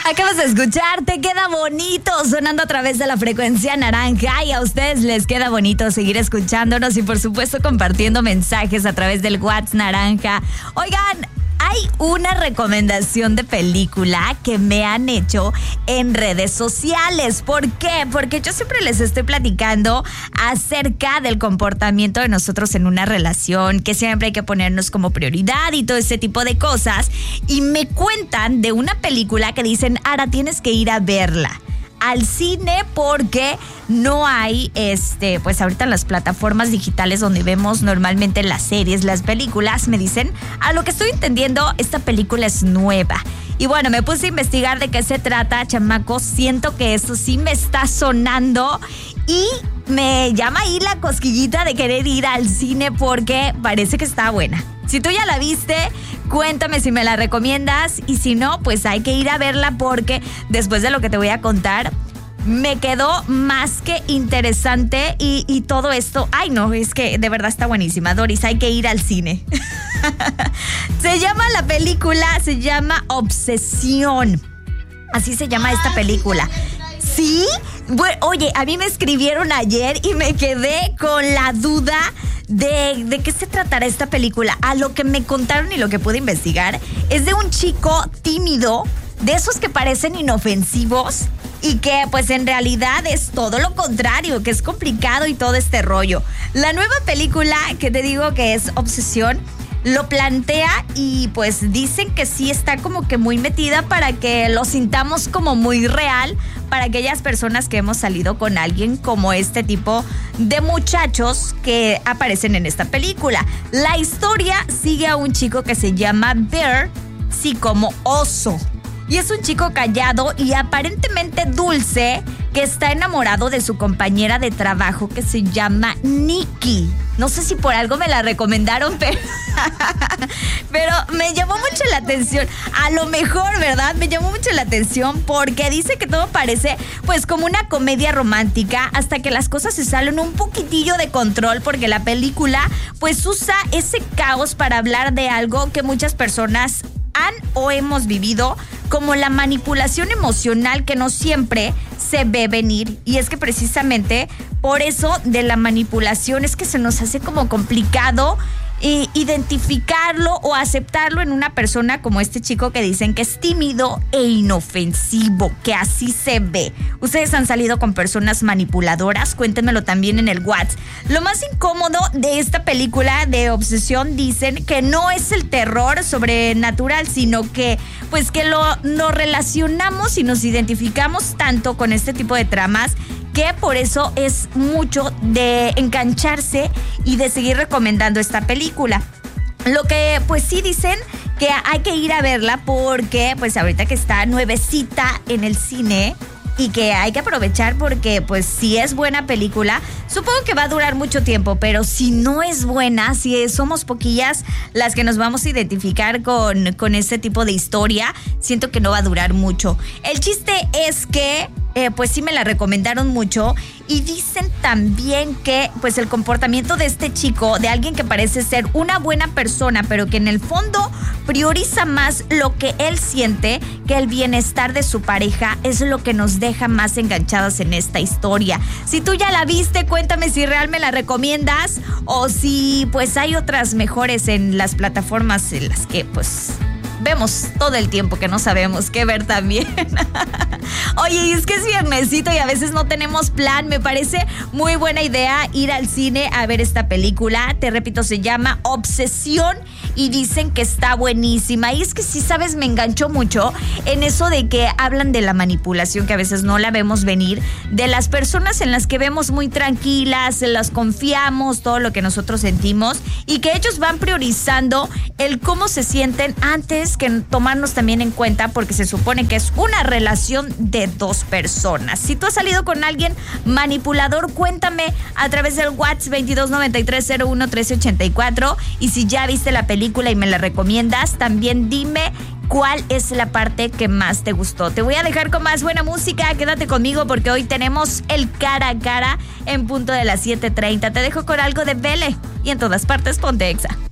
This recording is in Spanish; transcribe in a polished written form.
Acabas de escuchar Te Queda Bonito, sonando a través de la frecuencia naranja, y a ustedes les queda bonito seguir escuchándonos y por supuesto compartiendo mensajes a través del WhatsApp naranja. Oigan, hay una recomendación de película que me han hecho en redes sociales. ¿Por qué? Porque yo siempre les estoy platicando acerca del comportamiento de nosotros en una relación, que siempre hay que ponernos como prioridad y todo ese tipo de cosas. Y me cuentan de una película que dicen, Ara, tienes que ir a verla al cine porque no hay, pues ahorita en las plataformas digitales donde vemos normalmente las series, las películas, me dicen, a lo que estoy entendiendo, esta película es nueva. Y bueno, me puse a investigar de qué se trata, chamacos, siento que eso sí me está sonando y me llama ahí la cosquillita de querer ir al cine porque parece que está buena. Si tú ya la viste, cuéntame si me la recomiendas y si no, pues hay que ir a verla porque después de lo que te voy a contar, me quedó más que interesante y todo esto. Ay, no, es que de verdad está buenísima, Doris, hay que ir al cine. La película se llama Obsesión. Así se llama esta película. ¿Sí? Bueno, oye, a mí me escribieron ayer y me quedé con la duda de qué se tratará esta película. A lo que me contaron y lo que pude investigar es de un chico tímido, de esos que parecen inofensivos y que pues en realidad es todo lo contrario, que es complicado y todo este rollo. La nueva película que te digo que es Obsesión lo plantea y pues dicen que sí está como que muy metida para que lo sintamos como muy real para aquellas personas que hemos salido con alguien como este tipo de muchachos que aparecen en esta película. La historia sigue a un chico que se llama Bear, sí, como oso. Y es un chico callado y aparentemente dulce que está enamorado de su compañera de trabajo que se llama Nikki. No sé si por algo me la recomendaron, pero me llamó mucho la atención. A lo mejor, ¿verdad? Me llamó mucho la atención porque dice que todo parece pues como una comedia romántica hasta que las cosas se salen un poquitillo de control porque la película pues usa ese caos para hablar de algo que muchas personas han o hemos vivido, como la manipulación emocional que no siempre se ve venir. Y es que precisamente por eso de la manipulación es que se nos hace como complicado identificarlo o aceptarlo en una persona como este chico que dicen que es tímido e inofensivo, que así se ve. ¿Ustedes han salido con personas manipuladoras? Cuéntenmelo también en el WhatsApp. Lo más incómodo de esta película de Obsesión dicen que no es el terror sobrenatural, sino que pues que lo relacionamos y nos identificamos tanto con este tipo de tramas que por eso es mucho de engancharse y de seguir recomendando esta película. Lo que pues sí dicen que hay que ir a verla porque pues ahorita que está nuevecita en el cine y que hay que aprovechar porque pues si es buena película, supongo que va a durar mucho tiempo, pero si no es buena, si somos poquillas las que nos vamos a identificar con este tipo de historia, siento que no va a durar mucho. El chiste es que pues sí me la recomendaron mucho y dicen también que pues el comportamiento de este chico, de alguien que parece ser una buena persona, pero que en el fondo prioriza más lo que él siente que el bienestar de su pareja, es lo que nos deja más enganchadas en esta historia. Si tú ya la viste, cuéntame si real me la recomiendas o si pues hay otras mejores en las plataformas en las que pues vemos todo el tiempo que no sabemos qué ver también. Oye, y es que es viernesito y a veces no tenemos plan. Me parece muy buena idea ir al cine a ver esta película. Te repito, se llama Obsesión y dicen que está buenísima. Y es que sí, sabes, me enganchó mucho en eso de que hablan de la manipulación, que a veces no la vemos venir, de las personas en las que vemos muy tranquilas, en las confiamos, todo lo que nosotros sentimos, y que ellos van priorizando el cómo se sienten antes que tomarnos también en cuenta, porque se supone que es una relación de dos personas. Si tú has salido con alguien manipulador, cuéntame a través del WhatsApp 2293011384, y si ya viste la película y me la recomiendas, también dime cuál es la parte que más te gustó. Te voy a dejar con más buena música, quédate conmigo porque hoy tenemos el cara a cara en punto de las 7:30. Te dejo con algo de Vele y en todas partes ponte Exa.